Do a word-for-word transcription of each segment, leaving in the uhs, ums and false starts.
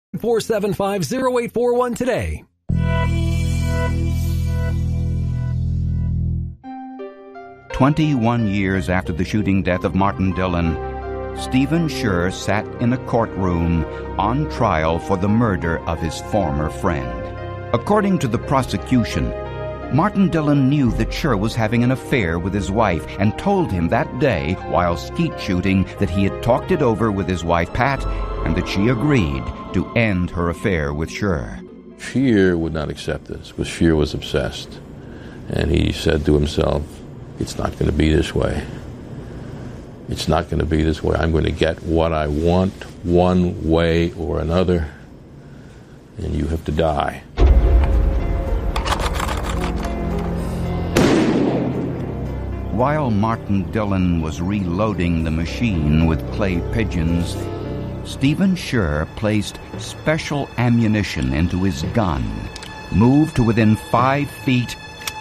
four seven five, zero eight four one today. Twenty-one years after the shooting death of Martin Dillon, Stephen Scher sat in a courtroom on trial for the murder of his former friend. According to the prosecution, Martin Dillon knew that Scher was having an affair with his wife and told him that day while skeet shooting that he had talked it over with his wife Pat and that she agreed to end her affair with Scher. Scheer would not accept this, because Scheer was obsessed. And he said to himself, it's not going to be this way. It's not going to be this way. I'm going to get what I want one way or another, and you have to die. While Martin Dillon was reloading the machine with clay pigeons, Stephen Scher placed special ammunition into his gun, moved to within five feet,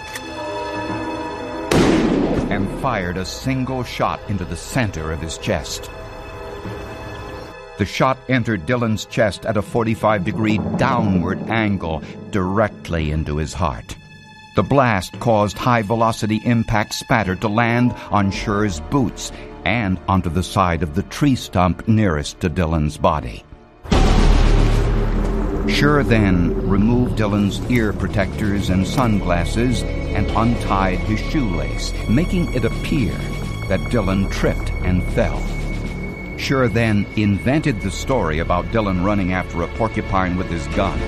and fired a single shot into the center of his chest. The shot entered Dillon's chest at a forty-five degree downward angle directly into his heart. The blast caused high-velocity impact spatter to land on Scher's boots and onto the side of the tree stump nearest to Dillon's body. Scher then removed Dillon's ear protectors and sunglasses and untied his shoelace, making it appear that Dillon tripped and fell. Scher then invented the story about Dillon running after a porcupine with his gun.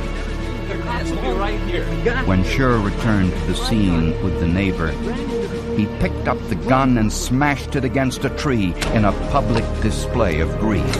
When Scher returned to the scene with the neighbor, he picked up the gun and smashed it against a tree in a public display of grief.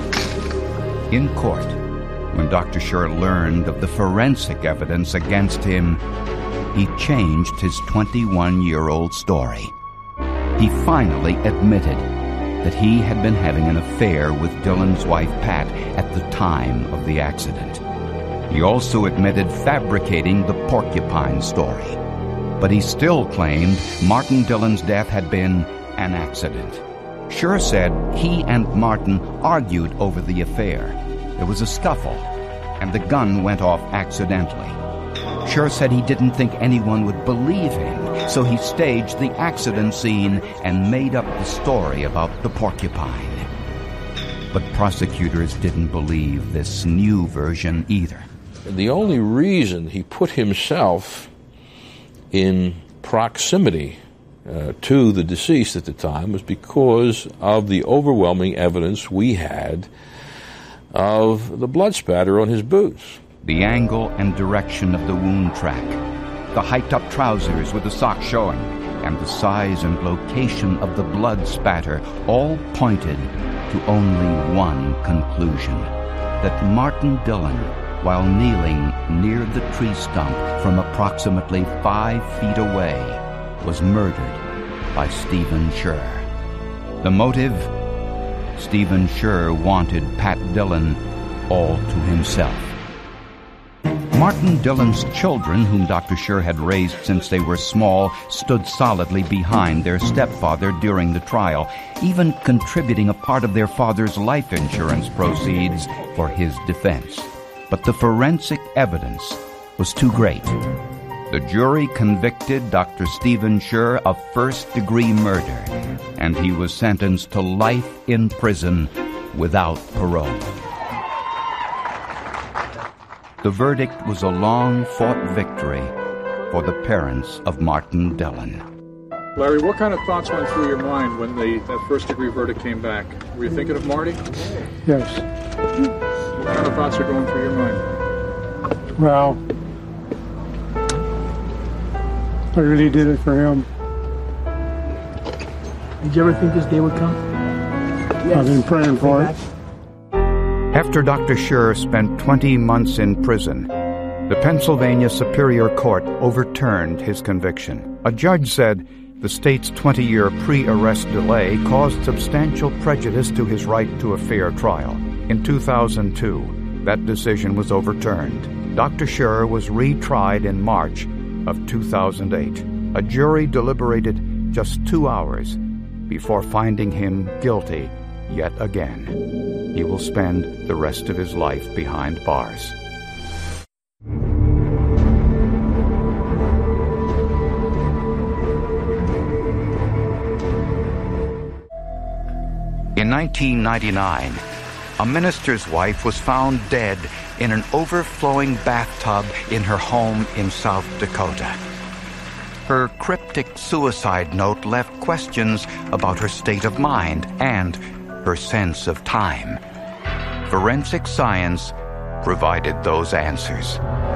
In court, when Doctor Scher learned of the forensic evidence against him, he changed his twenty-one-year-old story. He finally admitted that he had been having an affair with Dillon's wife Pat at the time of the accident. He also admitted fabricating the porcupine story. But he still claimed Martin Dillon's death had been an accident. Scher said he and Martin argued over the affair. There was a scuffle, and the gun went off accidentally. Scher said he didn't think anyone would believe him, so he staged the accident scene and made up the story about the porcupine. But prosecutors didn't believe this new version either. The only reason he put himself in proximity uh, to the deceased at the time was because of the overwhelming evidence we had of the blood spatter on his boots. The angle and direction of the wound track, the hiked-up trousers with the socks showing, and the size and location of the blood spatter all pointed to only one conclusion: that Martin Dillon, while kneeling near the tree stump from approximately five feet away, was murdered by Stephen Scher. The motive? Stephen Scher wanted Pat Dillon all to himself. Martin Dillon's children, whom Doctor Scher had raised since they were small, stood solidly behind their stepfather during the trial, even contributing a part of their father's life insurance proceeds for his defense. But the forensic evidence was too great. The jury convicted Doctor Stephen Scher of first-degree murder, and he was sentenced to life in prison without parole. The verdict was a long-fought victory for the parents of Martin Dillon. Larry, what kind of thoughts went through your mind when the, that first-degree verdict came back? Were you thinking of Marty? Yes. What kind of thoughts are going through your mind? Well, I really did it for him. Did you ever think this day would come? Yes. I've been praying for it. After Doctor Scher spent twenty months in prison, the Pennsylvania Superior Court overturned his conviction. A judge said the state's twenty-year pre-arrest delay caused substantial prejudice to his right to a fair trial. In two thousand two, that decision was overturned. Doctor Scher was retried in March of two thousand eight. A jury deliberated just two hours before finding him guilty yet again. He will spend the rest of his life behind bars. In nineteen ninety-nine, a minister's wife was found dead in an overflowing bathtub in her home in South Dakota. Her cryptic suicide note left questions about her state of mind and her sense of time. Forensic science provided those answers.